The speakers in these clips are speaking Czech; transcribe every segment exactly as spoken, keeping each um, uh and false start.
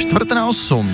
Čtvrt na osm.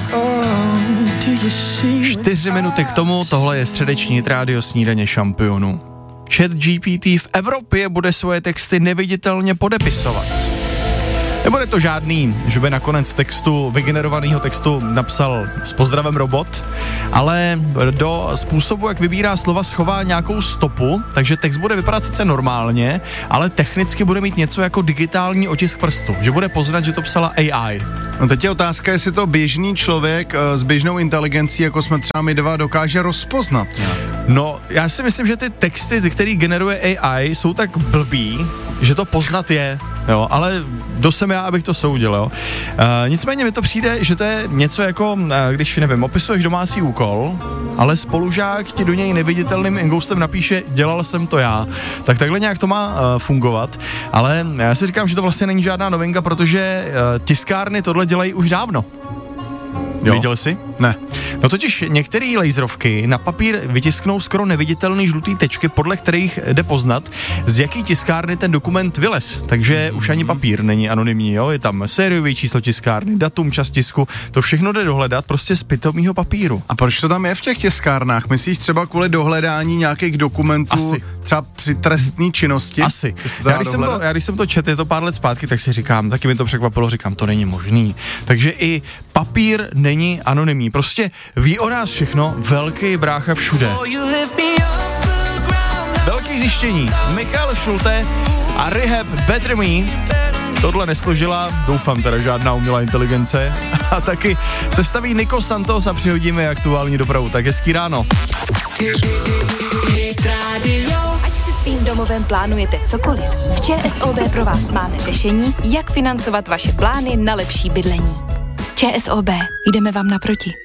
Čtyři minuty k tomu, tohle je středeční rádio Snídaně šampionů. ChatGPT v Evropě bude svoje texty neviditelně podepisovat. Nebude to žádný, že by nakonec textu, vygenerovaného textu napsal s pozdravem robot, ale do způsobu, jak vybírá slova, schová nějakou stopu, takže text bude vypadat sice normálně, ale technicky bude mít něco jako digitální otisk prstu, že bude poznat, že to psala A I. No teď je otázka, jestli to běžný člověk uh, s běžnou inteligencí, jako jsme třeba my dva, dokáže rozpoznat. No, já si myslím, že ty texty, který generuje A I, jsou tak blbý, že to poznat je, jo, ale kdo jsem já, abych to soudil, jo. Uh, nicméně mi to přijde, že to je něco jako, uh, když, nevím, opisuješ domácí úkol, ale spolužák ti do něj neviditelným enghostem napíše, dělal jsem to já. Tak takhle nějak to má uh, fungovat, ale já si říkám, že to vlastně není žádná novinka, protože uh, tiskárny tohle dělají už dávno. Jo. Viděl jsi? Ne. No totiž některé laserovky na papír vytisknou skoro neviditelný žlutý tečky, podle kterých jde poznat, z jaký tiskárny ten dokument vylez. Takže už ani papír není anonymní, jo? Je tam sériový číslo tiskárny, datum, čas tisku, to všechno jde dohledat prostě z pitomýho papíru. A proč to tam je v těch tiskárnách? Myslíš třeba kvůli dohledání nějakých dokumentů? Asi. Třeba při trestní činnosti? Asi. Já když, jsem to, já když jsem to četl, je to pár let zpátky, tak si říkám, taky mi to překvapilo, říkám, to není možný. Takže i papír není anonymní. Prostě ví o nás všechno, velký brácha všude. Velký zjištění. Michael Schulte a Rehab Better Me. Tohle nesložila, doufám teda, žádná umělá inteligence. A taky se staví Nico Santos a přihodíme aktuální dopravu. Tak hezký ráno. Ať si svým domovem plánujete cokoliv, v ČSOB pro vás máme řešení, jak financovat vaše plány na lepší bydlení. ČSOB, jdeme vám naproti.